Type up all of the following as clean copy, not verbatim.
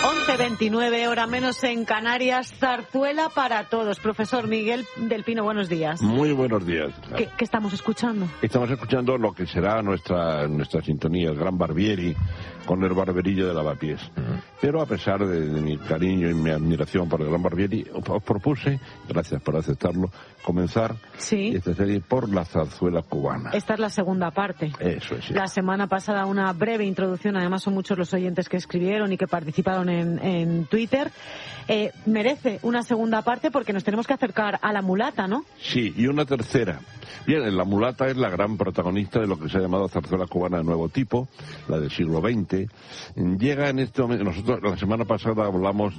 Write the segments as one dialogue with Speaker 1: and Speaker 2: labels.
Speaker 1: 11:29, hora menos en Canarias. Zarzuela para todos. Profesor Miguel del Pino, buenos días.
Speaker 2: Muy buenos días.
Speaker 1: ¿Qué estamos escuchando?
Speaker 2: Estamos escuchando lo que será nuestra sintonía, el Gran Barbieri, con el barberillo de Lavapiés. Pero a pesar de mi cariño y mi admiración por el Gran Barbieri, os propuse, gracias por aceptarlo, comenzar esta serie por la zarzuela cubana.
Speaker 1: Esta es la segunda parte.
Speaker 2: Eso es. Sí.
Speaker 1: La semana pasada una breve introducción, además son muchos los oyentes que escribieron y que participaron en Twitter. Merece una segunda parte porque nos tenemos que acercar a la mulata, ¿no?
Speaker 2: Sí, y una tercera. Bien, la mulata es la gran protagonista de lo que se ha llamado zarzuela cubana de nuevo tipo, la del siglo XX. Llega en este momento, nosotros la semana pasada hablamos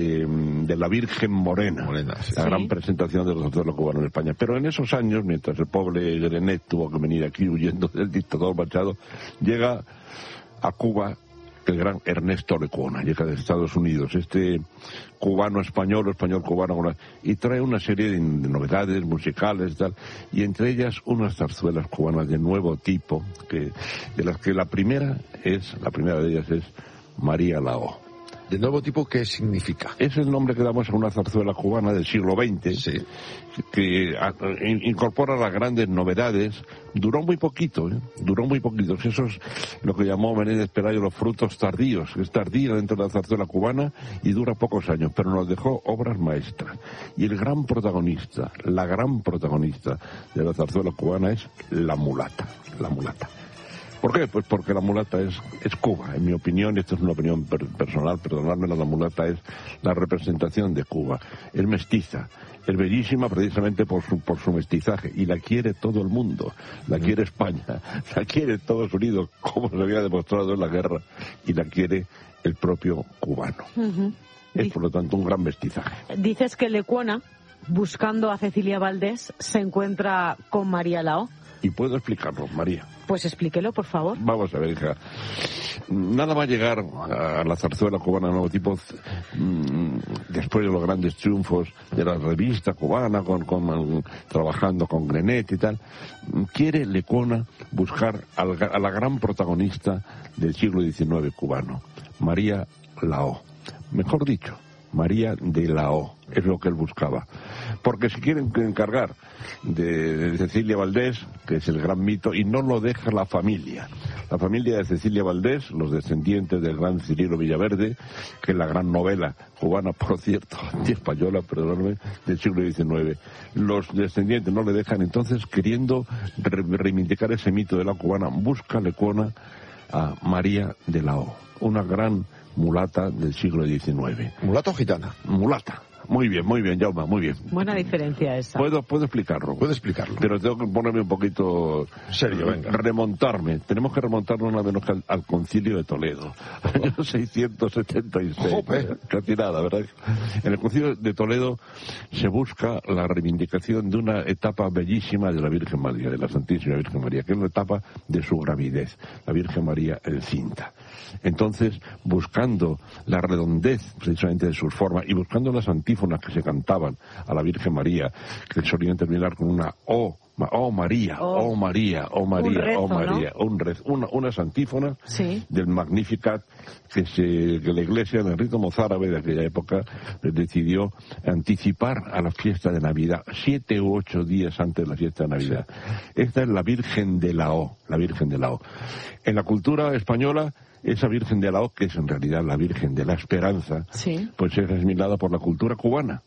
Speaker 2: de la Virgen Morena, la gran presentación de la zarzuela cubana en España. Pero en esos años, mientras el pobre Grenet tuvo que venir aquí huyendo del dictador Machado, llega a Cuba el gran Ernesto Lecuona, llega de Estados Unidos, este cubano-español, español-cubano, y trae una serie de novedades musicales y tal, y entre ellas unas zarzuelas cubanas de nuevo tipo, de las que la primera de ellas es María Lao.
Speaker 3: ¿De nuevo tipo qué significa? Es
Speaker 2: el nombre que damos a una zarzuela cubana del siglo XX, que incorpora las grandes novedades. Duró muy poquito. Eso es lo que llamó Menéndez Pelayo los frutos tardíos. Es tardía dentro de la zarzuela cubana y dura pocos años, pero nos dejó obras maestras. Y el gran protagonista, la gran protagonista de la zarzuela cubana es la mulata. ¿Por qué? Pues porque la mulata es Cuba. En mi opinión, esto es una opinión personal, perdonadme, la mulata es la representación de Cuba. Es mestiza, es bellísima precisamente por su mestizaje, y la quiere todo el mundo. La quiere España, la quiere Estados Unidos, como se había demostrado en la guerra, y la quiere el propio cubano. Es, por lo tanto, un gran mestizaje.
Speaker 1: Dices que Lecuona, buscando a Cecilia Valdés, se encuentra con María Lao.
Speaker 2: Y puedo explicarlo, María.
Speaker 1: Pues explíquelo, por favor.
Speaker 2: Vamos a ver, hija. Nada va a llegar a la zarzuela cubana de nuevo tipo después de los grandes triunfos de la revista cubana, trabajando con Grenet y tal. Quiere Lecuona buscar a la gran protagonista del siglo XIX cubano, María Lao. Mejor dicho, María de Lao, es lo que él buscaba. Porque si quieren encargar de Cecilia Valdés, que es el gran mito, y no lo deja la familia de Cecilia Valdés, los descendientes del gran Cirilo Villaverde, que es la gran novela cubana, por cierto, española, perdóname, del siglo XIX. Los descendientes no le dejan, entonces, queriendo reivindicar ese mito de la cubana, busca Lecuona a María de Lao, una gran mulata del siglo XIX.
Speaker 3: ¿Mulata o gitana?
Speaker 2: Mulata. Muy bien, Jaume, muy bien.
Speaker 1: Buena diferencia esa.
Speaker 2: Puedo explicarlo.
Speaker 3: Puede explicarlo.
Speaker 2: Pero tengo que ponerme un poquito
Speaker 3: serio, venga.
Speaker 2: Remontarme. Tenemos que remontarnos nada menos que al Concilio de Toledo. Año 676. Casi nada, ¿verdad? En el Concilio de Toledo se busca la reivindicación de una etapa bellísima de la Virgen María, de la Santísima Virgen María, que es la etapa de su gravidez, la Virgen María encinta. Entonces, buscando la redondez precisamente de sus formas y buscando las antífonas que se cantaban a la Virgen María, que solían terminar con una oh María, oh María, oh María,
Speaker 1: rezo,
Speaker 2: oh María,
Speaker 1: ¿no?
Speaker 2: unas antífonas del Magnificat que la Iglesia en el rito mozárabe de aquella época decidió anticipar a la fiesta de Navidad, 7 u 8 días antes de la fiesta de Navidad. Esta es la Virgen de la O. En la cultura española, esa Virgen de la O, que es en realidad la Virgen de la Esperanza, pues es asimilada por la cultura cubana,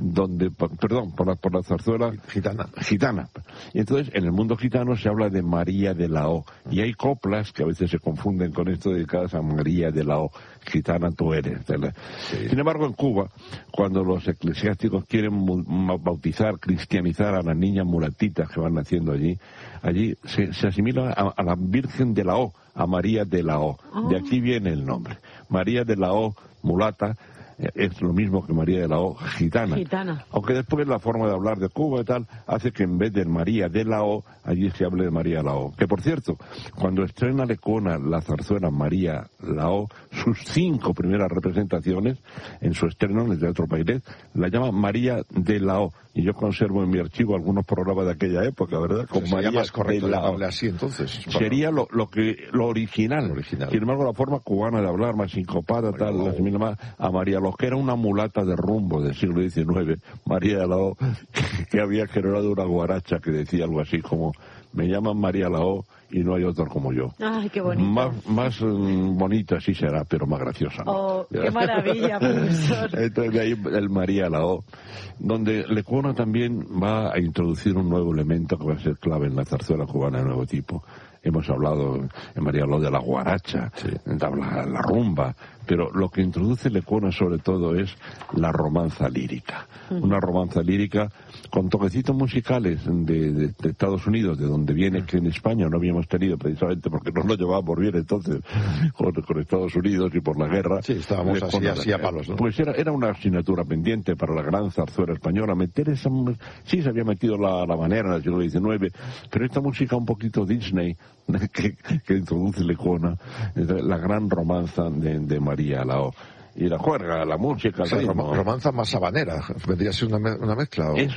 Speaker 2: por la zarzuela gitana. Y entonces, en el mundo gitano se habla de María de la O, y hay coplas que a veces se confunden con esto dedicadas a María de la O, gitana tú eres. Sin embargo, en Cuba, cuando los eclesiásticos quieren bautizar, cristianizar a las niñas mulatitas que van naciendo allí se asimila a la Virgen de la O, a María de la O. De aquí viene el nombre. María de la O, mulata, es lo mismo que María de la O, gitana. Aunque después la forma de hablar de Cuba y tal hace que en vez de María de la O, allí se hable de María de la O. Que por cierto, cuando estrena Lecuona la zarzuela María la O, sus 5 primeras representaciones en su estreno en el Teatro Pairet la llama María de la O. Y yo conservo en mi archivo algunos programas de aquella época, ¿verdad? Con María
Speaker 3: más correcto
Speaker 2: de la O.
Speaker 3: así, entonces.
Speaker 2: Sería lo original. Sin embargo, la forma cubana de hablar, más sincopada, tal, la asimila más a María Lo, que era una mulata de rumbo del siglo XIX, María de la O, que había generado una guaracha que decía algo así como: me llaman María la O y no hay otro como yo.
Speaker 1: Ay, qué bonito.
Speaker 2: Más bonita sí será, pero más graciosa.
Speaker 1: Oh, qué maravilla, profesor.
Speaker 2: Entonces de ahí el María la O, donde Lecuona también va a introducir un nuevo elemento que va a ser clave en la zarzuela cubana de nuevo tipo. Hemos hablado en María la O de la guaracha, de la rumba, pero lo que introduce Lecuona sobre todo es la romanza lírica. Una romanza lírica con toquecitos musicales de Estados Unidos, de donde viene, que en España no habíamos tenido precisamente porque nos lo llevábamos bien entonces con Estados Unidos y por la guerra.
Speaker 3: Sí, estábamos así a palos, ¿no?
Speaker 2: Pues era una asignatura pendiente para la gran zarzuela española, meter esa... Sí, se había metido la manera en el siglo XIX, pero esta música un poquito Disney que introduce Lecuona, la gran romanza de María la O. Y la juerga, la música, el ritmo.
Speaker 3: Romanza más sabanera, vendría a ser una mezcla. ¿O?
Speaker 2: Es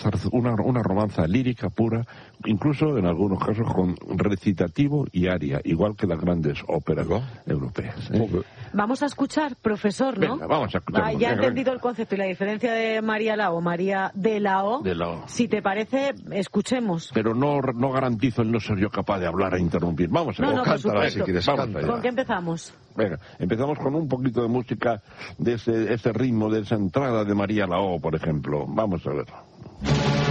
Speaker 2: una romanza lírica pura, incluso en algunos casos con recitativo y aria, igual que las grandes óperas europeas.
Speaker 1: Vamos a escuchar, profesor, ¿no?
Speaker 2: Venga, vamos a escuchar.
Speaker 1: Ya he entendido el concepto y la diferencia de María la O, María de la O. Si te parece, escuchemos.
Speaker 2: Pero no garantizo el no ser yo capaz de hablar e interrumpir. Vamos a ver.
Speaker 1: No, por supuesto.
Speaker 3: Si quieres,
Speaker 1: ¿Con qué empezamos?
Speaker 2: Venga, empezamos con un poquito de música de ese ritmo, de esa entrada de María la O, por ejemplo. Vamos a ver.